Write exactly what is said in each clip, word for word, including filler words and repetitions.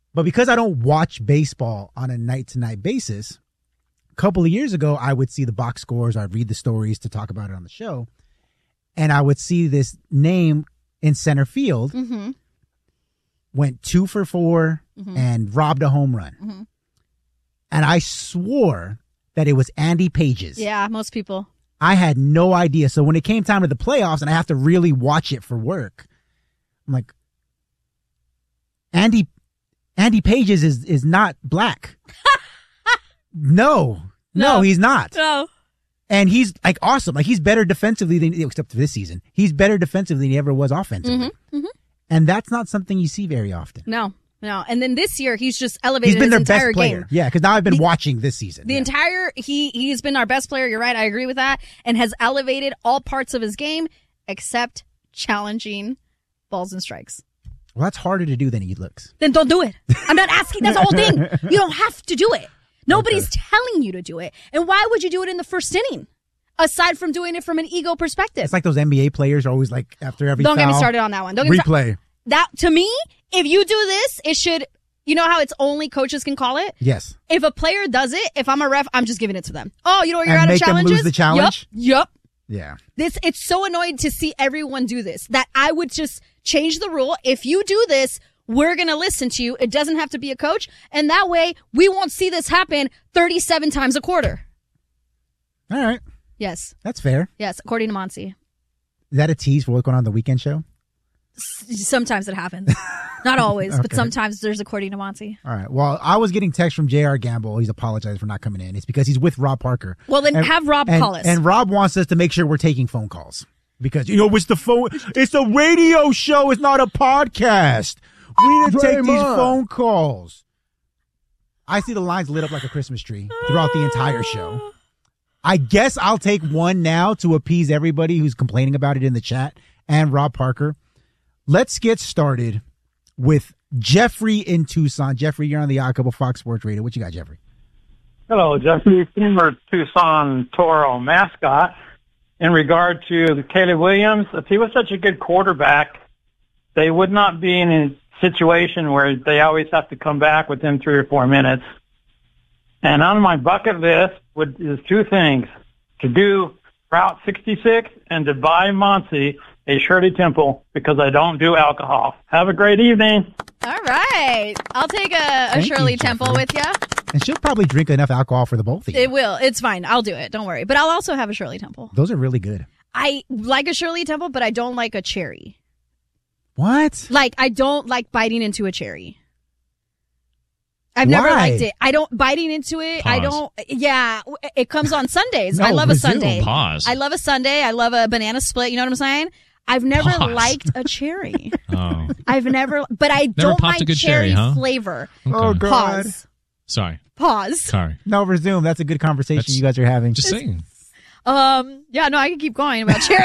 But because I don't watch baseball on a night-to-night basis, a couple of years ago, I would see the box scores. I'd read the stories to talk about it on the show. And I would see this name in center field, mm-hmm. went two for four, mm-hmm. and robbed a home run. Mm-hmm. And I swore that it was Andy Pages. Yeah, most people. I had no idea. So when it came time to the playoffs and I have to really watch it for work, I'm like, Andy Andy Pages is, is not black. no, no, no, he's not. No. And he's like awesome. Like he's better defensively than, except for this season, he's better defensively than he ever was offensively. Mm-hmm, mm-hmm. And that's not something you see very often. No, no. And then this year, he's just elevated He's been his their entire best player. game. Yeah, because now I've been the, watching this season. The yeah. entire, he, he's been our best player. You're right. I agree with that. And has elevated all parts of his game except challenging balls and strikes. Well, that's harder to do than he looks. Then don't do it. I'm not asking. That's the whole thing. You don't have to do it. Nobody's okay. telling you to do it. And why would you do it in the first inning? Aside from doing it from an ego perspective. It's like those N B A players are always like, after every Don't foul, get me started on that one. Don't get replay. Me sta- that, to me, if you do this, it should, you know how it's only coaches can call it? Yes. If a player does it, if I'm a ref, I'm just giving it to them. Oh, you know what you're and out of challenges? challenges? And make them lose the challenge? Yep. Yep. Yeah. This, it's so annoying to see everyone do this that I would just change the rule. If you do this, we're going to listen to you. It doesn't have to be a coach. And that way, we won't see this happen thirty-seven times a quarter. All right. Yes. That's fair. Yes, according to Monty. Is that a tease for what's going on the weekend show? S- sometimes it happens. Not always, okay. but sometimes there's according to Monty. All right. Well, I was getting text from J R. Gamble. He's apologized for not coming in. It's because he's with Rob Parker. Well, then and, have Rob and, call us. And Rob wants us to make sure we're taking phone calls. Because, you know, it's the phone. It's a radio show. It's not a podcast. We need to take Draymond. these phone calls. I see the lines lit up like a Christmas tree throughout the entire show. I guess I'll take one now to appease everybody who's complaining about it in the chat and Rob Parker. Let's get started with Jeffrey in Tucson. Jeffrey, you're on the Odd Couple Fox Sports Radio. What you got, Jeffrey? Hello, Jeffrey, former Tucson Toro mascot. In regard to Caleb Williams, if he was such a good quarterback, they would not be in a situation where they always have to come back within three or four minutes. And on my bucket list would, is two things: to do Route sixty-six and to buy Monty a Shirley Temple, because I don't do alcohol. Have a great evening. All right. I'll take a, a Shirley you, Temple with you. And she'll probably drink enough alcohol for the both of you. It will. It's fine. I'll do it. Don't worry. But I'll also have a Shirley Temple. Those are really good. I like a Shirley Temple, but I don't like a cherry. What? Like, I don't like biting into a cherry. I've Why? never liked it. I don't, biting into it, Pause. I don't, yeah, it comes on Sundays. No, I love resume. a Sunday. Pause. I love a Sunday. I love a banana split. You know what I'm saying? I've never Pause. liked a cherry. Oh. I've never, but I Never don't popped mind a good cherry, cherry, huh? flavor. Oh, Okay. God. Pause. Sorry. Pause. Sorry. No, resume. That's a good conversation That's- you guys are having. Just saying. Um, yeah, no, I can keep going about cherry.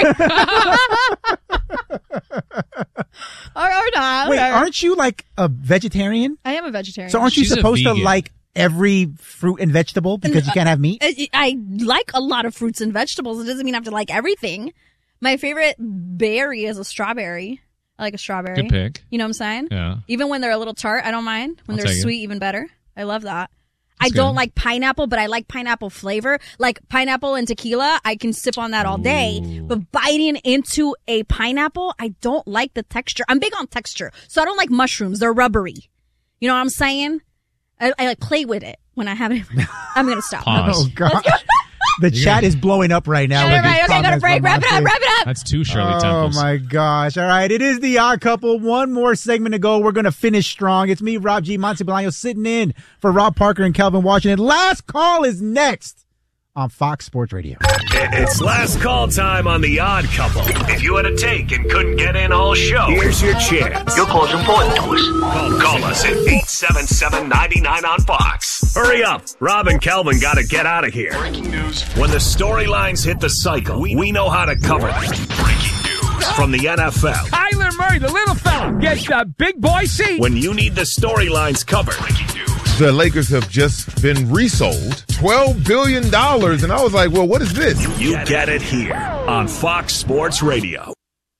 or, or not. Wait, whatever. aren't you like a vegetarian? I am a vegetarian. So aren't you She's a supposed to vegan. like every fruit and vegetable because you can't have meat? I, I like a lot of fruits and vegetables. It doesn't mean I have to like everything. My favorite berry is a strawberry. I like a strawberry. Good pick. You know what I'm saying? Yeah. Even when they're a little tart, I don't mind. When I'll they're take it. sweet, even better. I love that. That's I don't good. like pineapple, but I like pineapple flavor. Like pineapple and tequila, I can sip on that all day. Ooh. But biting into a pineapple, I don't like the texture. I'm big on texture. So I don't like mushrooms. They're rubbery. You know what I'm saying? I, I like play with it when I have it. I'm going to stop. Pause. Oh, God. The chat is blowing up right now. Yeah, with right, these okay, gotta comments break. from Wrap it up, Monty. wrap it up. That's two Shirley Oh, Temples. my gosh. All right. It is the Odd Couple. One more segment to go. We're going to finish strong. It's me, Rob G. Monty Bolaño, sitting in for Rob Parker and Kelvin Washington. Last call is next on Fox Sports Radio. It's last call time on The Odd Couple. If you had a take and couldn't get in all show, here's your chance. Your call's important to us. Call, call us at eight seven seven, nine nine on Fox. Hurry up. Rob and Kelvin got to get out of here. Breaking news. When the storylines hit the cycle, we, we know how to cover them. Breaking news from the N F L. Kyler Murray, the little fella, gets the big boy seat. When you need the storylines covered. Breaking news. The Lakers have just been resold twelve billion dollars, and I was like, well, what is this? You get it here on Fox Sports Radio.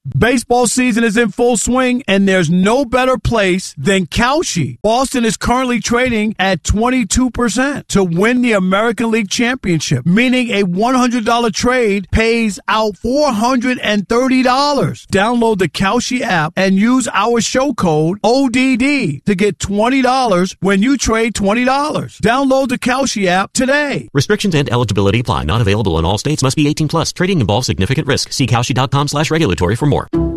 Baseball season is in full swing, and there's no better place than Kalshi. Boston is currently trading at twenty-two percent to win the American League Championship, meaning a one hundred dollars trade pays out four hundred thirty dollars. Download the Kalshi app and use our show code O D D to get twenty dollars when you trade twenty dollars. Download the Kalshi app today. Restrictions and eligibility apply. Not available in all states. Must be eighteen plus. Trading involves significant risk. See Kalshi.com slash regulatory for more.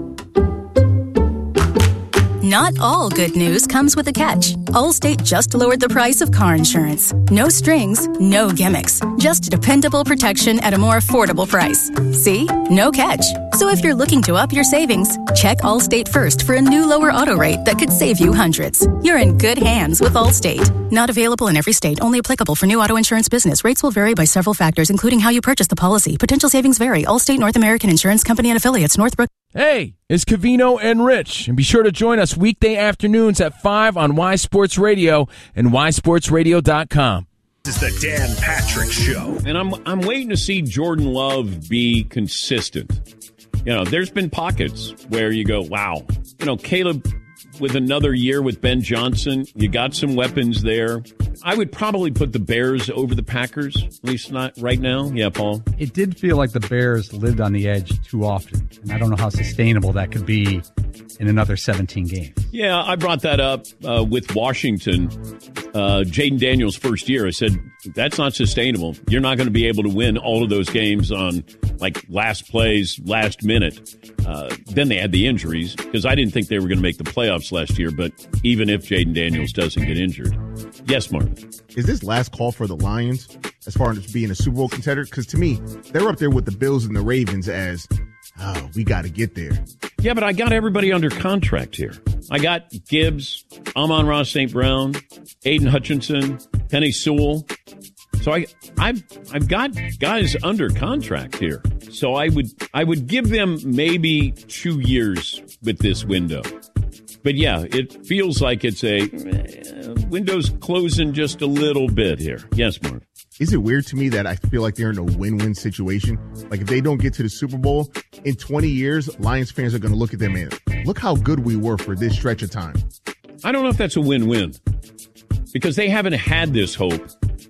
Not all good news comes with a catch. Allstate just lowered the price of car insurance. No strings, no gimmicks. Just dependable protection at a more affordable price. See? No catch. So if you're looking to up your savings, check Allstate first for a new lower auto rate that could save you hundreds. You're in good hands with Allstate. Not available in every state. Only applicable for new auto insurance business. Rates will vary by several factors, including how you purchase the policy. Potential savings vary. Allstate North American Insurance Company and affiliates. Northbrook. Hey, it's Covino and Rich, and be sure to join us weekday afternoons at five on Y Sports Radio and y sports radio dot com. This is the Dan Patrick Show. And I'm I'm waiting to see Jordan Love be consistent. You know, there's been pockets where you go, wow. You know, Caleb, with another year with Ben Johnson, you got some weapons there. I would probably put the Bears over the Packers, at least not right now. Yeah, Paul? It did feel like the Bears lived on the edge too often, and I don't know how sustainable that could be in another seventeen games. Yeah, I brought that up uh, with Washington. Uh, Jaden Daniels' first year, I said, that's not sustainable. You're not going to be able to win all of those games on, like, last plays, last minute. Uh, then they had the injuries, because I didn't think they were going to make the playoffs last year, but even if Jaden Daniels doesn't get injured. Yes, Marvin. Is this last call for the Lions as far as being a Super Bowl contender? Because to me, they're up there with the Bills and the Ravens as, oh, we got to get there. Yeah, but I got everybody under contract here. I got Gibbs, Amon-Ra Saint Brown, Aiden Hutchinson, Penny Sewell. So I, I've I've got guys under contract here. So I would I would give them maybe two years with this window. But yeah, it feels like it's a uh, window's closing just a little bit here. Yes, Mark. Is it weird to me that I feel like they're in a win-win situation? Like if they don't get to the Super Bowl in twenty years, Lions fans are going to look at them and look how good we were for this stretch of time. I don't know if that's a win-win because they haven't had this hope.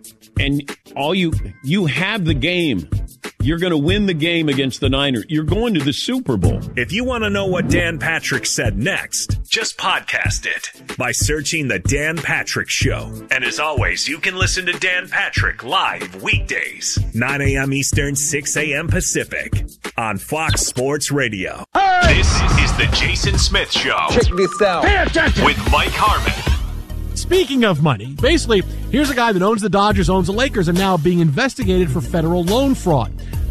And all you you have the game. You're going to win the game against the Niners. You're going to the Super Bowl. If you want to know what Dan Patrick said next, just podcast it by searching The Dan Patrick Show. And as always, you can listen to Dan Patrick live weekdays, nine a.m. Eastern, six a.m. Pacific on Fox Sports Radio. Hey! This is The Jason Smith Show. Check this out. Pay attention. With Mike Harmon. Speaking of money, basically, here's a guy that owns the Dodgers, owns the Lakers, and now being investigated for federal loan fraud.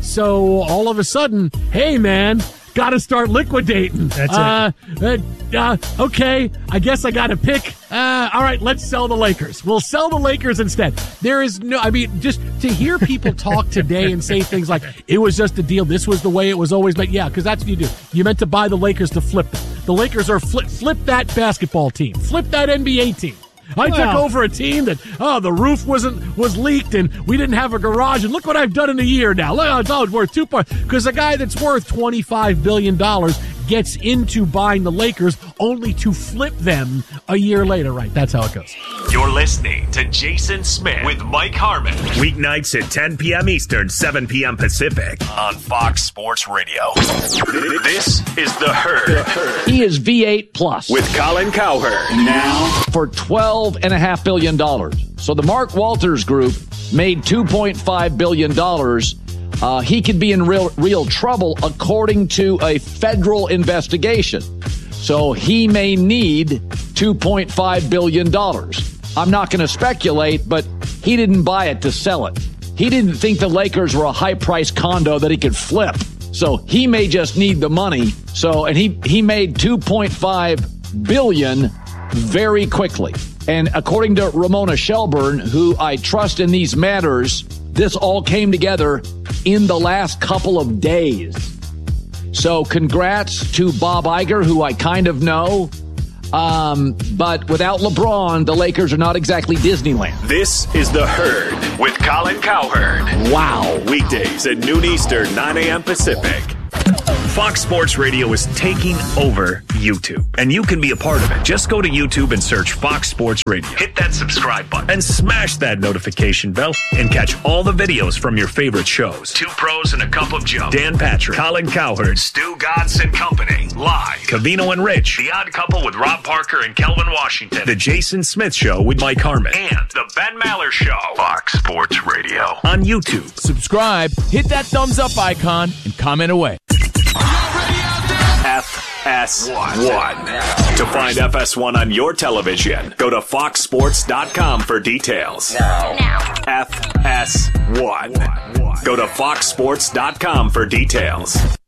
So all of a sudden, hey, man, got to start liquidating. That's uh, it. Uh, uh, okay, I guess I got to pick. Uh, all right, let's sell the Lakers. We'll sell the Lakers instead. There is no, I mean, just to hear people talk today and say things like, it was just a deal. This was the way it was always meant. Yeah, because that's what you do. You meant to buy the Lakers to flip them. The Lakers are flip, flip that basketball team. Flip that N B A team. I well, took over a team that, oh, the roof wasn't was leaked and we didn't have a garage, and look what I've done in a year now. Look, it's all worth two points. Because a guy that's worth twenty-five billion dollars gets into buying the Lakers only to flip them a year later. Right, that's how it goes. You're listening to Jason Smith with Mike Harmon. Weeknights at ten p.m. Eastern, seven p.m. Pacific on Fox Sports Radio. This is The Herd. He is V eight plus. With Colin Cowherd. Now for twelve point five billion dollars. So the Mark Walters Group made two point five billion dollars. Uh, he could be in real real trouble according to a federal investigation. So he may need two point five billion dollars. I'm not going to speculate, but he didn't buy it to sell it. He didn't think the Lakers were a high-priced condo that he could flip. So he may just need the money. So, and he, he made two point five billion dollars very quickly. And according to Ramona Shelburne, who I trust in these matters, this all came together in the last couple of days. So congrats to Bob Iger, who I kind of know. Um, but without LeBron, the Lakers are not exactly Disneyland. This is The Herd with Colin Cowherd. Wow. Weekdays at noon Eastern, nine a.m. Pacific. Fox Sports Radio is taking over YouTube, and you can be a part of it. Just go to YouTube and search Fox Sports Radio. Hit that subscribe button and smash that notification bell and catch all the videos from your favorite shows. Two Pros and a Cup of Joe. Dan Patrick, Colin Cowherd, Stu Godson Company. Live. Cavino and Rich. The Odd Couple with Rob Parker and Kelvin Washington. The Jason Smith Show with Mike Harmon. And The Ben Maller Show. Fox Sports Radio. On YouTube. Subscribe, hit that thumbs up icon, and comment away. F S one. To find F S one on your television, go to fox sports dot com for details. Now. now. F S one. Go to fox sports dot com for details.